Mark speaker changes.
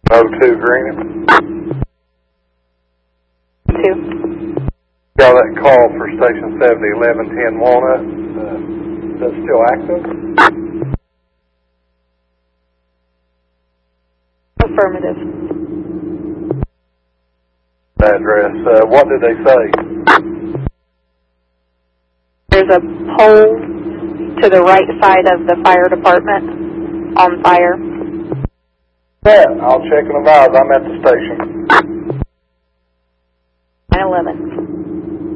Speaker 1: 02 Green.
Speaker 2: 2.
Speaker 1: Got that call for Station 70, 1110 Walnut. Is that still active?
Speaker 2: Affirmative.
Speaker 1: Address. What did they say?
Speaker 2: There's a pole to the right side of the fire department on fire.
Speaker 1: Yeah, I'll check and advise. I'm at the station.
Speaker 2: 911.